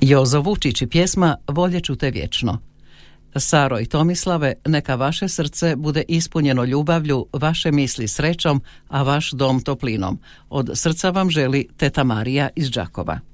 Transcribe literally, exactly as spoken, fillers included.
Jozo Vučić i pjesma Voljet ću te vječno. Saro i Tomislave, neka vaše srce bude ispunjeno ljubavlju, vaše misli srećom, a vaš dom toplinom. Od srca vam želi teta Marija iz Đakova.